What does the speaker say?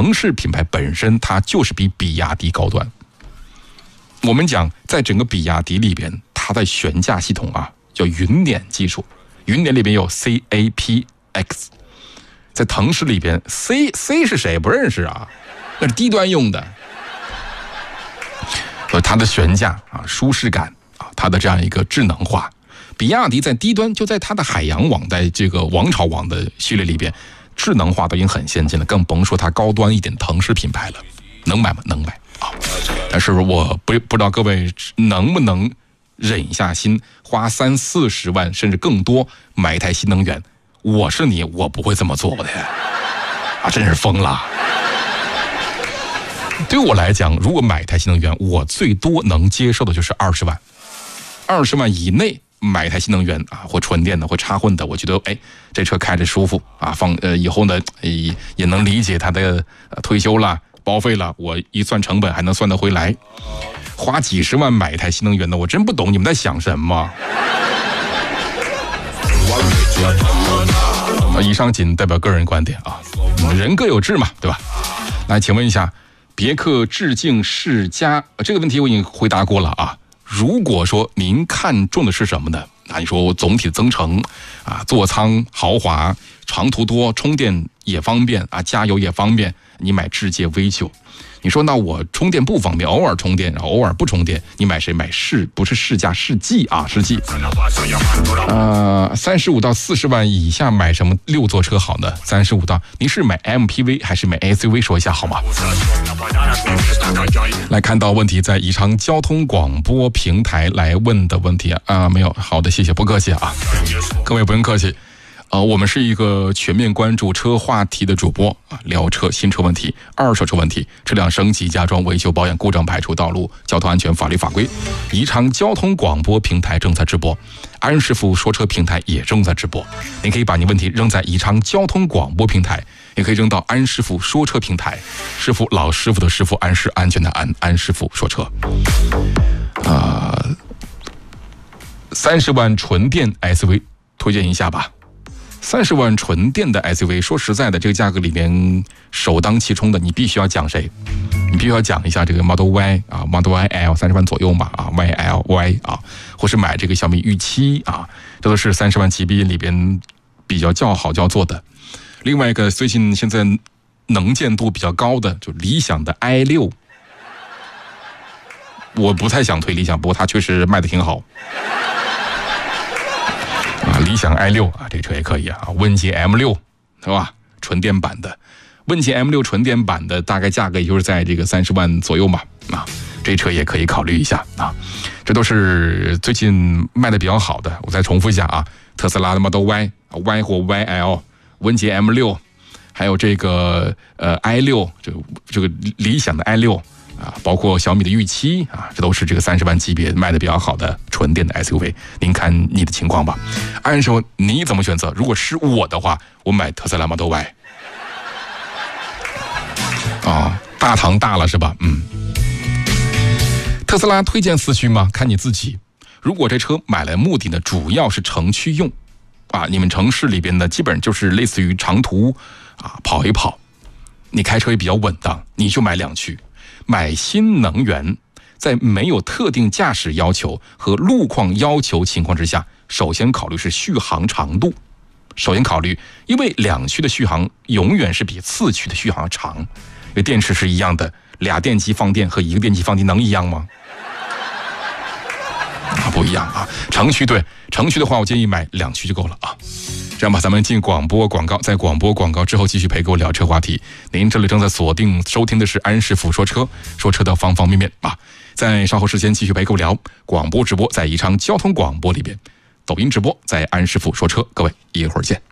腾势品牌本身它就是比比亚迪高端。我们讲在整个比亚迪里边，它的悬架系统啊叫云辇技术，云辇里边有 CAPX， 在腾势里边 C 是谁不认识啊，那是低端用的。它的悬架啊舒适感啊，它的这样一个智能化，比亚迪在低端就在它的海洋网，在这个王朝网的系列里边，智能化都已经很先进了，更甭说它高端一点腾势品牌了。能买吗？能买啊！但是我不知道各位能不能忍一下心，花30-40万甚至更多买一台新能源。我是你，我不会这么做的啊！真是疯了。对我来讲，如果买一台新能源，我最多能接受的就是20万，20万以内买一台新能源啊，或纯电的，或插混的，我觉得这车开着舒服啊，以后呢也能理解它的退休了。报废了，我一算成本还能算得回来。花几十万买一台新能源的，我真不懂你们在想什么。以上仅代表个人观点啊，人各有志嘛，对吧？来，请问一下，别克致敬世嘉这个问题我已经回答过了啊。如果说您看重的是什么呢？那你说我总体增程啊，座舱豪华，长途多，充电也方便啊，加油也方便，你买智界 V9。你说那我充电不方便，偶尔充电，然后偶尔不充电，你买谁？买不是世嘉，世纪啊，世纪。35到40万以下买什么6座车好呢？35到，您是买 MPV 还是买 SUV？ 说一下好吗？来看到问题，在宜昌交通广播平台来问的问题啊，没有，好的，谢谢，不客气啊，各位不用客气。我们是一个全面关注车话题的主播啊，聊车、新车问题、二手车问题、车辆升级、加装、维修、保养、故障排除、道路交通安全、法律法规。宜昌交通广播平台正在直播，安师傅说车平台也正在直播。您可以把您问题扔在宜昌交通广播平台，也可以扔到安师傅说车平台。师傅，老师傅的师傅，安是安全的安，安师傅说车。30万纯电 SUV 推荐一下吧。30万纯电的 SUV， 说实在的，这个价格里面首当其冲的，你必须要讲谁？你必须要讲一下这个 Model Y 啊 ，Model Y L 30万左右嘛啊 ，YLY 啊，或是买这个小米预期啊，这都是30万级别里边比较叫好叫座的。另外一个最近现在能见度比较高的，就理想的 i6， 我不太想推理想，不过它确实卖的挺好。理想 i6 啊，这车也可以啊。问界 M6 是吧？纯电版的，问界 M6 纯电版的大概价格也就是在这个30万左右嘛啊，这车也可以考虑一下啊。这都是最近卖的比较好的。我再重复一下啊，特斯拉的 Model Y 或 YL， 问界 M6， 还有这个i6， 这个理想的 i6。啊，包括小米的预期啊，这都是这个30万级别卖的比较好的纯电的 SUV。您看你的情况吧。按说你怎么选择？如果是我的话，我买特斯拉 Model Y。啊，大堂大了是吧？特斯拉推荐四驱吗？看你自己。如果这车买来目的呢，主要是城区用，啊，你们城市里边呢，基本就是类似于长途啊跑一跑，你开车也比较稳当，你就买2驱。买新能源，在没有特定驾驶要求和路况要求情况之下，首先考虑是续航长度。首先考虑，因为2驱的续航永远是比4驱的续航长，因为电池是一样的，2电机放电和1个电机放电能一样吗？不一样啊。城区的话，我建议买2驱就够了啊。这样吧，咱们进广播广告，在广播广告之后继续陪我聊车话题。您这里正在锁定收听的是安师傅说车，说车的方方面面啊。在稍后时间继续陪我聊广播直播，在宜昌交通广播里边，抖音直播在安师傅说车，各位一会儿见。